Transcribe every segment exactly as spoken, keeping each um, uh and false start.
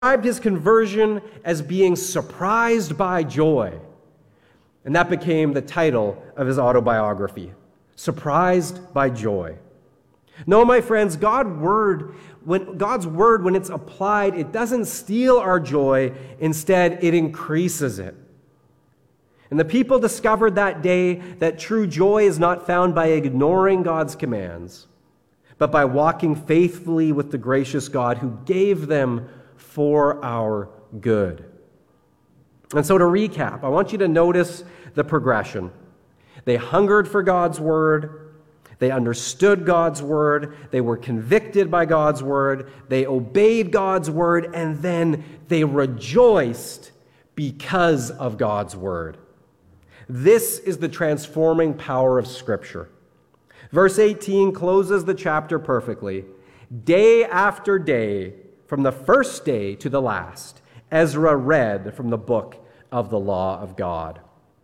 described his conversion as being surprised by joy. And that became the title of his autobiography, Surprised by Joy. No, my friends, God word, when, God's word, when it's applied, it doesn't steal our joy. Instead, it increases it. And the people discovered that day that true joy is not found by ignoring God's commands, but by walking faithfully with the gracious God who gave them for our good. And so to recap, I want you to notice the progression. They hungered for God's word. They understood God's word. They were convicted by God's word. They obeyed God's word. And then they rejoiced because of God's word. This is the transforming power of Scripture. Verse eighteen closes the chapter perfectly. Day after day, from the first day to the last, Ezra read from the book of the law of God.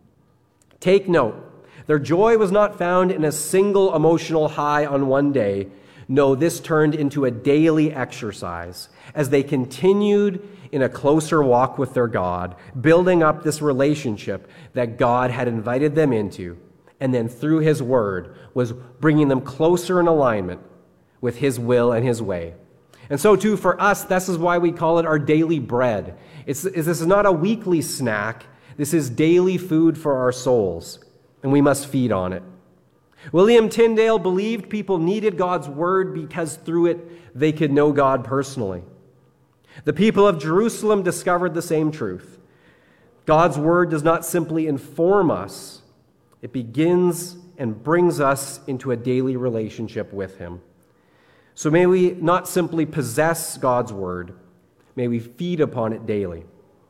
Take note, their joy was not found in a single emotional high on one day. No, this turned into a daily exercise as they continued in a closer walk with their God, building up this relationship that God had invited them into, and then through his word was bringing them closer in alignment with his will and his way. And so too for us, this is why we call it our daily bread. It's, this is not a weekly snack. This is daily food for our souls, and we must feed on it. William Tyndale believed people needed God's word because through it they could know God personally. The people of Jerusalem discovered the same truth. God's word does not simply inform us. It begins and brings us into a daily relationship with him. So may we not simply possess God's word. May we feed upon it daily.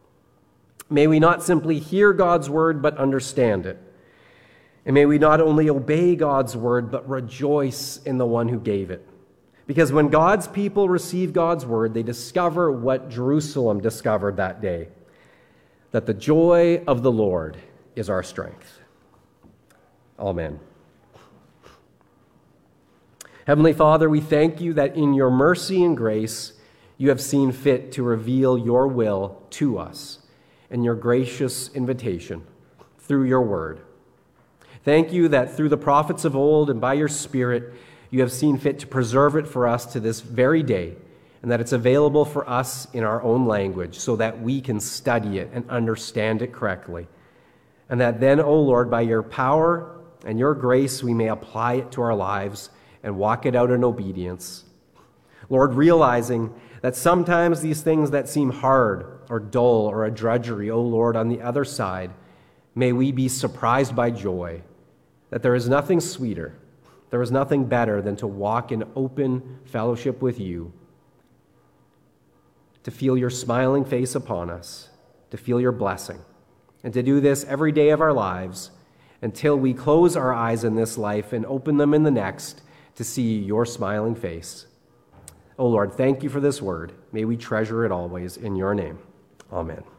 May we not simply hear God's word, but understand it. And may we not only obey God's word, but rejoice in the one who gave it. Because when God's people receive God's word, they discover what Jerusalem discovered that day, that the joy of the Lord is our strength. Amen. Heavenly Father, we thank you that in your mercy and grace, you have seen fit to reveal your will to us and your gracious invitation through your word. Thank you that through the prophets of old and by your Spirit, you have seen fit to preserve it for us to this very day, and that it's available for us in our own language so that we can study it and understand it correctly. And that then, O Lord, by your power and your grace, we may apply it to our lives and walk it out in obedience. Lord, realizing that sometimes these things that seem hard or dull or a drudgery, O Lord, on the other side, may we be surprised by joy, that there is nothing sweeter, there is nothing better than to walk in open fellowship with you, to feel your smiling face upon us, to feel your blessing, and to do this every day of our lives until we close our eyes in this life and open them in the next to see your smiling face. Oh Lord, thank you for this word. May we treasure it always in your name. Amen.